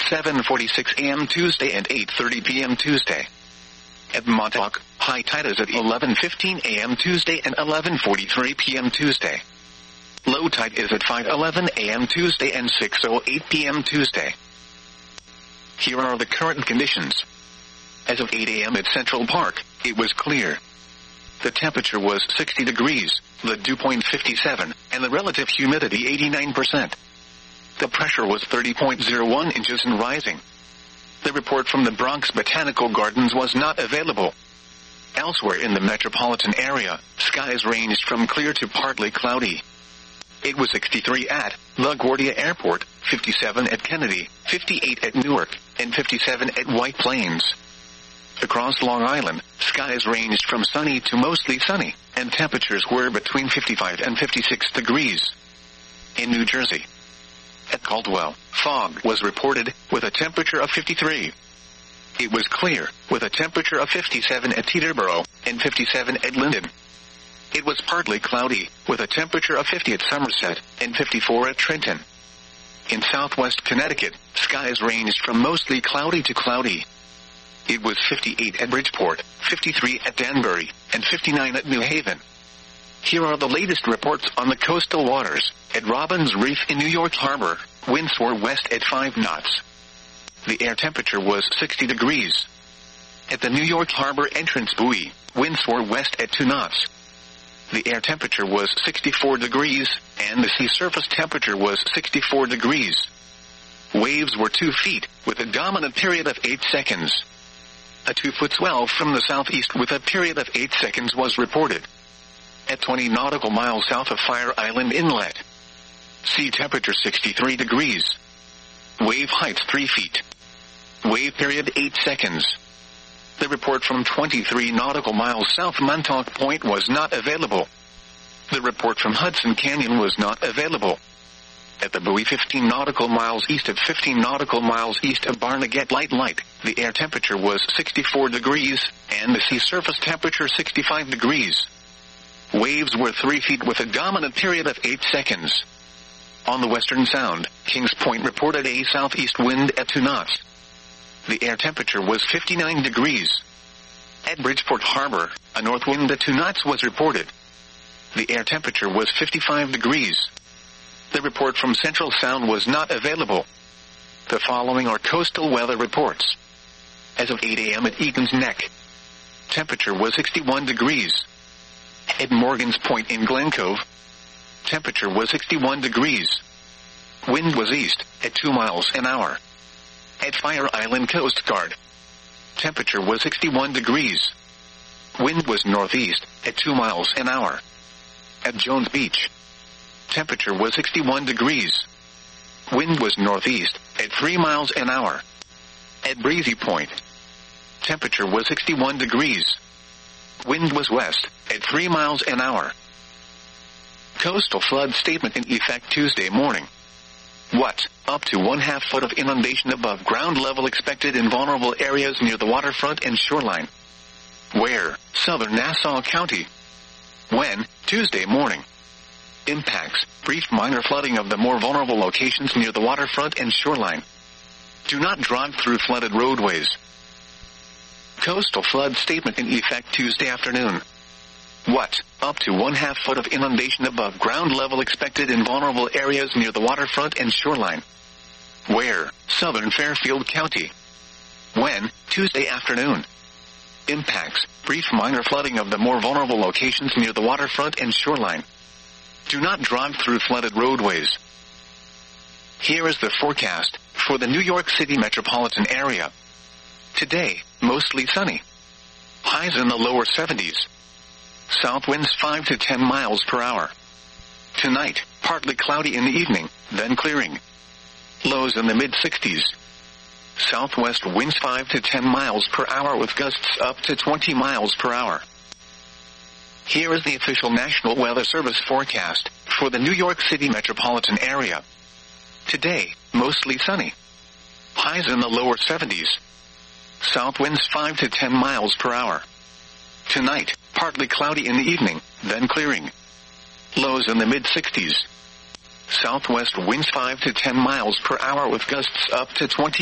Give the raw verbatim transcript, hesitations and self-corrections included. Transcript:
seven forty-six a m Tuesday and eight thirty p m Tuesday. At Montauk, high tide is at eleven fifteen a m Tuesday and eleven forty-three p m Tuesday. Low tide is at five eleven a m Tuesday and six oh eight p m Tuesday. Here are the current conditions. As of eight a m at Central Park, it was clear. The temperature was sixty degrees, the dew point fifty-seven, and the relative humidity eighty-nine percent. The pressure was thirty point zero one inches and rising. The report from the Bronx Botanical Gardens was not available. Elsewhere in the metropolitan area, skies ranged from clear to partly cloudy. It was sixty-three at LaGuardia Airport, fifty-seven at Kennedy, fifty-eight at Newark, and fifty-seven at White Plains. Across Long Island, skies ranged from sunny to mostly sunny, and temperatures were between fifty-five and fifty-six degrees. In New Jersey, at Caldwell, fog was reported, with a temperature of fifty-three. It was clear, with a temperature of fifty-seven at Teterboro, and fifty-seven at Linden. It was partly cloudy, with a temperature of fifty at Somerset, and fifty-four at Trenton. In southwest Connecticut, skies ranged from mostly cloudy to cloudy. It was fifty-eight at Bridgeport, fifty-three at Danbury, and fifty-nine at New Haven. Here are the latest reports on the coastal waters. At Robbins Reef in New York Harbor, winds were west at five knots. The air temperature was sixty degrees. At the New York Harbor entrance buoy, winds were west at two knots. The air temperature was sixty-four degrees, and the sea surface temperature was sixty-four degrees. Waves were two feet, with a dominant period of eight seconds. A two-foot swell from the southeast with a period of eight seconds was reported. At twenty nautical miles south of Fire Island Inlet, sea temperature sixty-three degrees. Wave height three feet. Wave period eight seconds. The report from twenty-three nautical miles south Montauk Point was not available. The report from Hudson Canyon was not available. At the buoy fifteen nautical miles east of fifteen nautical miles east of Barnegat Light Light, the air temperature was sixty-four degrees, and the sea surface temperature sixty-five degrees. Waves were three feet with a dominant period of eight seconds. On the Western Sound, Kings Point reported a southeast wind at two knots. The air temperature was fifty-nine degrees. At Bridgeport Harbor, a north wind at two knots was reported. The air temperature was fifty-five degrees. The report from Central Sound was not available. The following are coastal weather reports. As of eight a m at Egan's Neck, temperature was sixty-one degrees. At Morgan's Point in Glen Cove, temperature was sixty-one degrees. Wind was east, at two miles an hour. At Fire Island Coast Guard, temperature was sixty-one degrees. Wind was northeast, at two miles an hour. At Jones Beach, temperature was sixty-one degrees. Wind was northeast, at three miles an hour. At Breezy Point, temperature was sixty-one degrees. Wind was west, at three miles an hour. Coastal flood statement in effect Tuesday morning. What? Up to one half foot of inundation above ground level expected in vulnerable areas near the waterfront and shoreline. Where? Southern Nassau County. When? Tuesday morning. Impacts: brief minor flooding of the more vulnerable locations near the waterfront and shoreline. Do not drive through flooded roadways. Coastal flood statement in effect Tuesday afternoon. What? Up to one half foot of inundation above ground level expected in vulnerable areas near the waterfront and shoreline. Where? Southern Fairfield County. When? Tuesday afternoon. Impacts: brief minor flooding of the more vulnerable locations near the waterfront and shoreline. Do not drive through flooded roadways. Here is the forecast for the New York City metropolitan area. Today, mostly sunny. Highs in the lower seventies. South winds five to ten miles per hour. Tonight, partly cloudy in the evening, then clearing. Lows in the mid-sixties. Southwest winds five to ten miles per hour with gusts up to twenty miles per hour. Here is the official National Weather Service forecast for the New York City metropolitan area. Today, mostly sunny. Highs in the lower seventies. South winds five to ten miles per hour. Tonight, partly cloudy in the evening, then clearing. Lows in the mid-sixties. Southwest winds five to ten miles per hour with gusts up to twenty